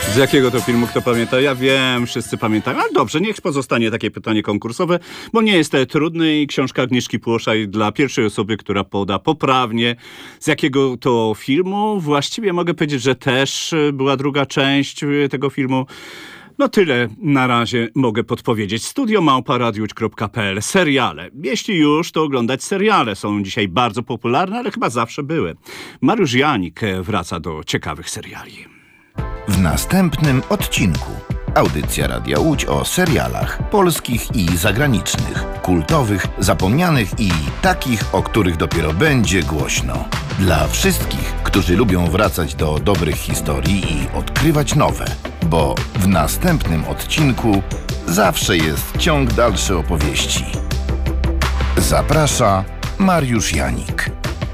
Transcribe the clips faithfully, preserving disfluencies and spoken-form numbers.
Z jakiego to filmu kto pamięta? Ja wiem, wszyscy pamiętają, ale dobrze, niech pozostanie takie pytanie konkursowe, bo nie jest to trudne i książka Agnieszki Płoszaj dla pierwszej osoby, która poda poprawnie, z jakiego to filmu. Właściwie mogę powiedzieć, że też była druga część tego filmu. No tyle na razie mogę podpowiedzieć. Studio małpa radiuć kropka pe el. Seriale. Jeśli już, to oglądać seriale. Są dzisiaj bardzo popularne, ale chyba zawsze były. Mariusz Janik wraca do ciekawych seriali. W następnym odcinku audycja Radia Łódź o serialach polskich i zagranicznych, kultowych, zapomnianych i takich, o których dopiero będzie głośno. Dla wszystkich, którzy lubią wracać do dobrych historii i odkrywać nowe, bo w następnym odcinku zawsze jest ciąg dalszy opowieści. Zaprasza Mariusz Janik.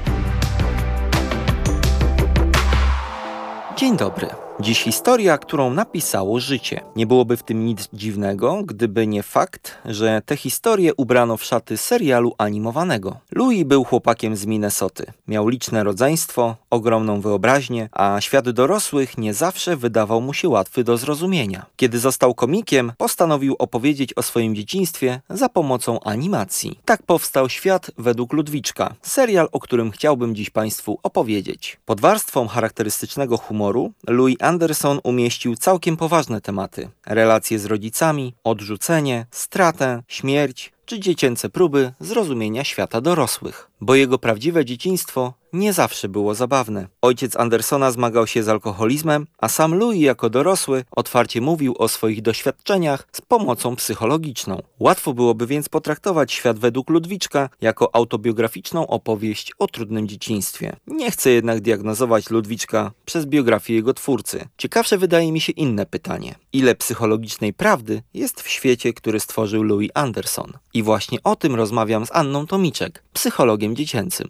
Dzień dobry. Dziś historia, którą napisało życie. Nie byłoby w tym nic dziwnego, gdyby nie fakt, że tę historię ubrano w szaty serialu animowanego. Louis był chłopakiem z Minnesoty. Miał liczne rodzeństwo, ogromną wyobraźnię, a świat dorosłych nie zawsze wydawał mu się łatwy do zrozumienia. Kiedy został komikiem, postanowił opowiedzieć o swoim dzieciństwie za pomocą animacji. Tak powstał Świat według Ludwiczka, serial, o którym chciałbym dziś Państwu opowiedzieć. Pod warstwą charakterystycznego humoru Louis Anderson umieścił całkiem poważne tematy. Relacje z rodzicami, odrzucenie, stratę, śmierć czy dziecięce próby zrozumienia świata dorosłych. Bo jego prawdziwe dzieciństwo nie zawsze było zabawne. Ojciec Andersona zmagał się z alkoholizmem, a sam Louis jako dorosły otwarcie mówił o swoich doświadczeniach z pomocą psychologiczną. Łatwo byłoby więc potraktować Świat według Ludwiczka jako autobiograficzną opowieść o trudnym dzieciństwie. Nie chcę jednak diagnozować Ludwiczka przez biografię jego twórcy. Ciekawsze wydaje mi się inne pytanie. Ile psychologicznej prawdy jest w świecie, który stworzył Louis Anderson? I właśnie o tym rozmawiam z Anną Tomiczek, psychologiem dziecięcym.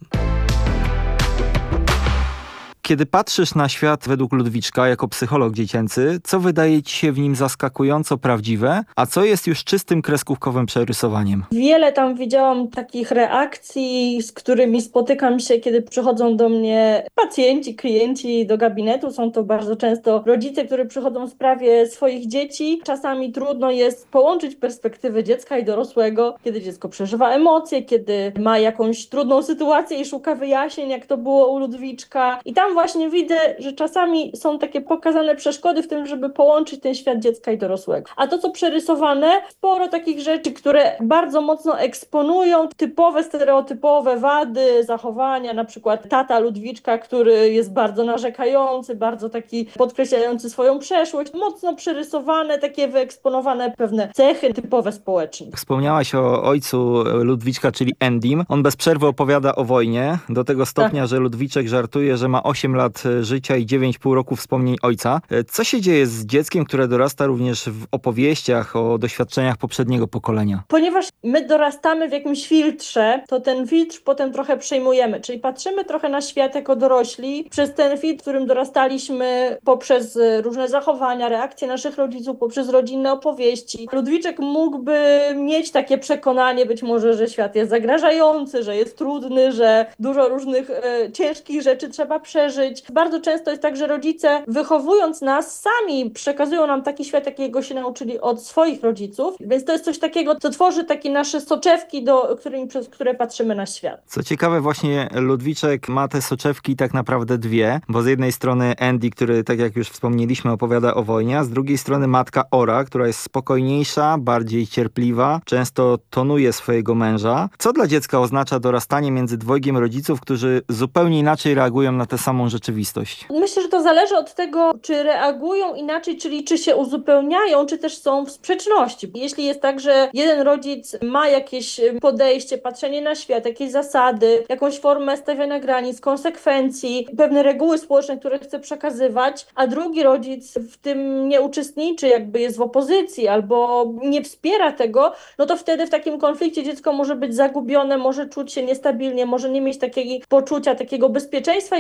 Kiedy patrzysz na Świat według Ludwiczka jako psycholog dziecięcy, co wydaje ci się w nim zaskakująco prawdziwe, a co jest już czystym kreskówkowym przerysowaniem? Wiele tam widziałam takich reakcji, z którymi spotykam się, kiedy przychodzą do mnie pacjenci, klienci do gabinetu. Są to bardzo często rodzice, którzy przychodzą w sprawie swoich dzieci. Czasami trudno jest połączyć perspektywy dziecka i dorosłego, kiedy dziecko przeżywa emocje, kiedy ma jakąś trudną sytuację i szuka wyjaśnień, jak to było u Ludwiczka. I tam właśnie widzę, że czasami są takie pokazane przeszkody w tym, żeby połączyć ten świat dziecka i dorosłego. A to, co przerysowane, sporo takich rzeczy, które bardzo mocno eksponują typowe, stereotypowe wady, zachowania, na przykład tata Ludwiczka, który jest bardzo narzekający, bardzo taki podkreślający swoją przeszłość, mocno przerysowane, takie wyeksponowane pewne cechy typowe społeczne. Wspomniałaś o ojcu Ludwiczka, czyli Endym. On bez przerwy opowiada o wojnie, do tego stopnia, tak, że Ludwiczek żartuje, że ma osiem lat życia i dziewięć i pół roku wspomnień ojca. Co się dzieje z dzieckiem, które dorasta również w opowieściach o doświadczeniach poprzedniego pokolenia? Ponieważ my dorastamy w jakimś filtrze, to ten filtr potem trochę przejmujemy, czyli patrzymy trochę na świat jako dorośli przez ten filtr, w którym dorastaliśmy poprzez różne zachowania, reakcje naszych rodziców, poprzez rodzinne opowieści. Ludwiczek mógłby mieć takie przekonanie być może, że świat jest zagrażający, że jest trudny, że dużo różnych e, ciężkich rzeczy trzeba przeżyć. Bardzo często jest tak, że rodzice, wychowując nas, sami przekazują nam taki świat, jakiego się nauczyli od swoich rodziców, więc to jest coś takiego, co tworzy takie nasze soczewki, do, którymi, przez które patrzymy na świat. Co ciekawe, właśnie Ludwiczek ma te soczewki tak naprawdę dwie, bo z jednej strony Andy, który, tak jak już wspomnieliśmy, opowiada o wojnie, a z drugiej strony matka Ora, która jest spokojniejsza, bardziej cierpliwa, często tonuje swojego męża. Co dla dziecka oznacza dorastanie między dwojgiem rodziców, którzy zupełnie inaczej reagują na tę samą rzeczywistość? Myślę, że to zależy od tego, czy reagują inaczej, czyli czy się uzupełniają, czy też są w sprzeczności. Jeśli jest tak, że jeden rodzic ma jakieś podejście, patrzenie na świat, jakieś zasady, jakąś formę stawiania granic, konsekwencji, pewne reguły społeczne, które chce przekazywać, a drugi rodzic w tym nie uczestniczy, jakby jest w opozycji albo nie wspiera tego, no to wtedy w takim konflikcie dziecko może być zagubione, może czuć się niestabilnie, może nie mieć takiego poczucia, takiego bezpieczeństwa i przewidywania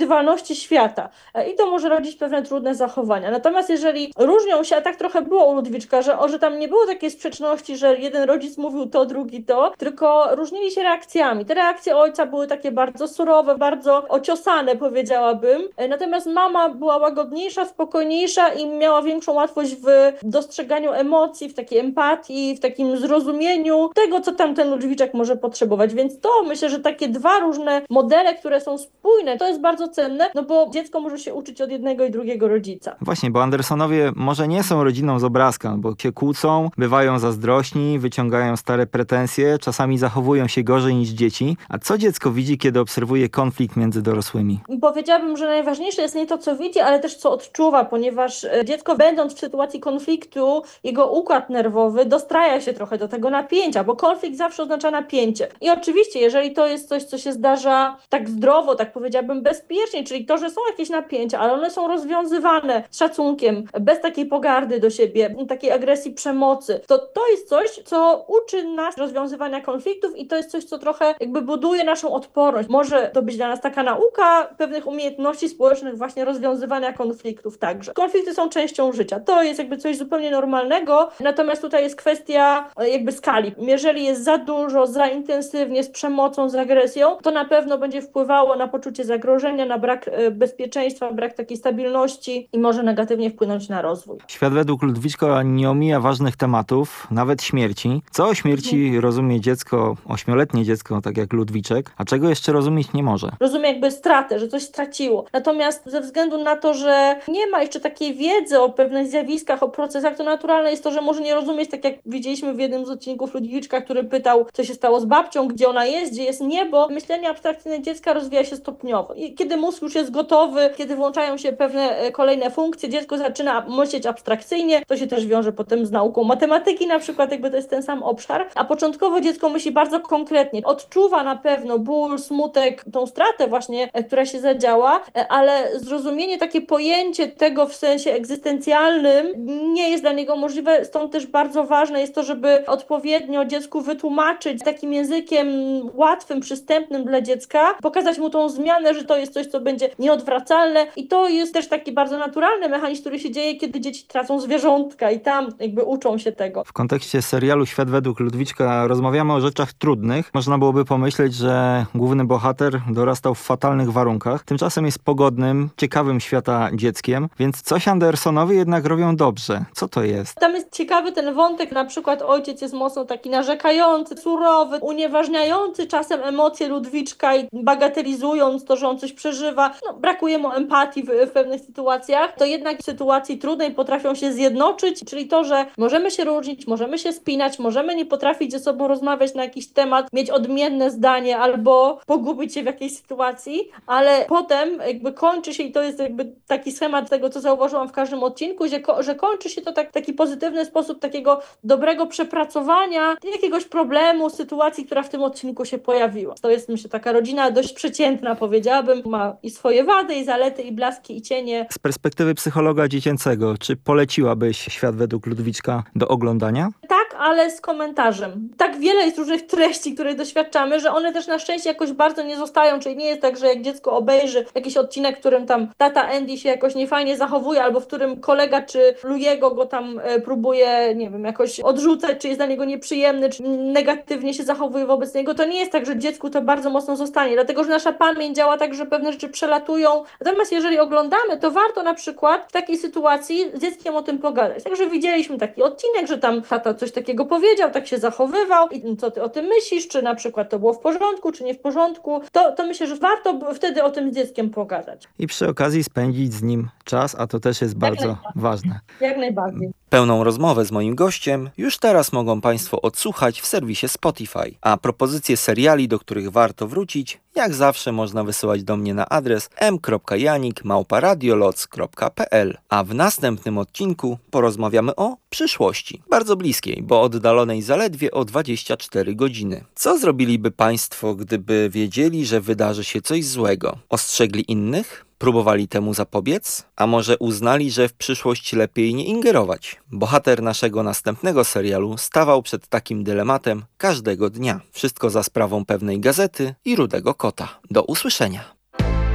przewidywalności świata i to może rodzić pewne trudne zachowania. Natomiast jeżeli różnią się, a tak trochę było u Ludwiczka, że, o, że tam nie było takiej sprzeczności, że jeden rodzic mówił to, drugi to, tylko różnili się reakcjami. Te reakcje ojca były takie bardzo surowe, bardzo ociosane, powiedziałabym. Natomiast mama była łagodniejsza, spokojniejsza i miała większą łatwość w dostrzeganiu emocji, w takiej empatii, w takim zrozumieniu tego, co tam ten Ludwiczek może potrzebować. Więc to myślę, że takie dwa różne modele, które są spójne, to jest bardzo cenne, no bo dziecko może się uczyć od jednego i drugiego rodzica. Właśnie, bo Andersonowie może nie są rodziną z obrazka, bo się kłócą, bywają zazdrośni, wyciągają stare pretensje, czasami zachowują się gorzej niż dzieci. A co dziecko widzi, kiedy obserwuje konflikt między dorosłymi? Powiedziałabym, że najważniejsze jest nie to, co widzi, ale też co odczuwa, ponieważ dziecko, będąc w sytuacji konfliktu, jego układ nerwowy dostraja się trochę do tego napięcia, bo konflikt zawsze oznacza napięcie. I oczywiście, jeżeli to jest coś, co się zdarza tak zdrowo, tak powiedziałabym bezpiecznie, czyli to, że są jakieś napięcia, ale one są rozwiązywane z szacunkiem, bez takiej pogardy do siebie, takiej agresji, przemocy, to to jest coś, co uczy nas rozwiązywania konfliktów i to jest coś, co trochę jakby buduje naszą odporność. Może to być dla nas taka nauka pewnych umiejętności społecznych, właśnie rozwiązywania konfliktów także. Konflikty są częścią życia. To jest jakby coś zupełnie normalnego, natomiast tutaj jest kwestia jakby skali. Jeżeli jest za dużo, za intensywnie, z przemocą, z agresją, to na pewno będzie wpływało na poczucie zagrożenia, na brak bezpieczeństwa, brak takiej stabilności i może negatywnie wpłynąć na rozwój. Świat według Ludwiczka nie omija ważnych tematów, nawet śmierci. Co o śmierci mhm. rozumie dziecko, ośmioletnie dziecko, tak jak Ludwiczek, a czego jeszcze rozumieć nie może? Rozumie jakby stratę, że coś straciło. Natomiast ze względu na to, że nie ma jeszcze takiej wiedzy o pewnych zjawiskach, o procesach, to naturalne jest to, że może nie rozumieć, tak jak widzieliśmy w jednym z odcinków Ludwiczka, który pytał, co się stało z babcią, gdzie ona jest, gdzie jest niebo. Myślenie abstrakcyjne dziecka rozwija się stopniowo. I kiedy mózg już jest gotowy, kiedy włączają się pewne kolejne funkcje, dziecko zaczyna myśleć abstrakcyjnie, to się też wiąże potem z nauką matematyki na przykład, jakby to jest ten sam obszar, a początkowo dziecko myśli bardzo konkretnie. Odczuwa na pewno ból, smutek, tą stratę właśnie, która się zadziała, ale zrozumienie, takie pojęcie tego w sensie egzystencjalnym nie jest dla niego możliwe, stąd też bardzo ważne jest to, żeby odpowiednio dziecku wytłumaczyć takim językiem łatwym, przystępnym dla dziecka, pokazać mu tą zmianę, że to jest coś, co będzie nieodwracalne i to jest też taki bardzo naturalny mechanizm, który się dzieje, kiedy dzieci tracą zwierzątka i tam jakby uczą się tego. W kontekście serialu Świat według Ludwiczka rozmawiamy o rzeczach trudnych. Można byłoby pomyśleć, że główny bohater dorastał w fatalnych warunkach. Tymczasem jest pogodnym, ciekawym świata dzieckiem, więc coś Andersonowi jednak robią dobrze. Co to jest? Tam jest ciekawy ten wątek, na przykład ojciec jest mocno taki narzekający, surowy, unieważniający czasem emocje Ludwiczka i bagatelizując to, że on coś przeżywa. No, brakuje mu empatii w, w pewnych sytuacjach. To jednak w sytuacji trudnej potrafią się zjednoczyć, czyli to, że możemy się różnić, możemy się spinać, możemy nie potrafić ze sobą rozmawiać na jakiś temat, mieć odmienne zdanie albo pogubić się w jakiejś sytuacji, ale potem jakby kończy się i to jest jakby taki schemat tego, co zauważyłam w każdym odcinku, że, ko- że kończy się to tak, taki pozytywny sposób takiego dobrego przepracowania jakiegoś problemu, sytuacji, która w tym odcinku się pojawiła. To jest, myślę, taka rodzina dość przeciętna, powiedziałabym. Ma i swoje wady, i zalety, i blaski, i cienie. Z perspektywy psychologa dziecięcego, czy poleciłabyś Świat według Ludwiczka do oglądania? Tak, ale z komentarzem. Tak wiele jest różnych treści, których doświadczamy, że one też na szczęście jakoś bardzo nie zostają, czyli nie jest tak, że jak dziecko obejrzy jakiś odcinek, w którym tam tata Andy się jakoś niefajnie zachowuje, albo w którym kolega czy Louiego go tam e, próbuje, nie wiem, jakoś odrzucać, czy jest dla niego nieprzyjemny, czy negatywnie się zachowuje wobec niego, to nie jest tak, że dziecku to bardzo mocno zostanie, dlatego, że nasza pamięć działa tak, że pewne rzeczy przelatują. Natomiast jeżeli oglądamy, to warto na przykład w takiej sytuacji z dzieckiem o tym pogadać. Także widzieliśmy taki odcinek, że tam tata coś takiego powiedział, tak się zachowywał i co ty o tym myślisz, czy na przykład to było w porządku, czy nie w porządku, to, to myślę, że warto wtedy o tym z dzieckiem pogadać. I przy okazji spędzić z nim czas, a to też jest Jak bardzo najbardziej. ważne. Jak najbardziej. Pełną rozmowę z moim gościem już teraz mogą Państwo odsłuchać w serwisie Spotify, a propozycje seriali, do których warto wrócić, jak zawsze można wysyłać do mnie na adres m kropka janik małpa radioloc kropka p l. A w następnym odcinku porozmawiamy o przyszłości, bardzo bliskiej, bo oddalonej zaledwie o dwadzieścia cztery godziny. Co zrobiliby Państwo, gdyby wiedzieli, że wydarzy się coś złego? Ostrzegli innych? Próbowali temu zapobiec? A może uznali, że w przyszłość lepiej nie ingerować? Bohater naszego następnego serialu stawał przed takim dylematem każdego dnia. Wszystko za sprawą pewnej gazety i rudego kota. Do usłyszenia.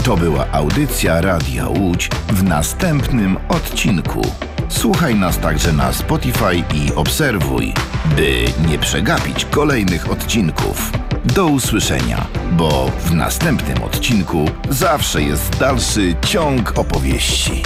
To była audycja Radia Łódź w następnym odcinku. Słuchaj nas także na Spotify i obserwuj, by nie przegapić kolejnych odcinków. Do usłyszenia, bo w następnym odcinku zawsze jest dalszy ciąg opowieści.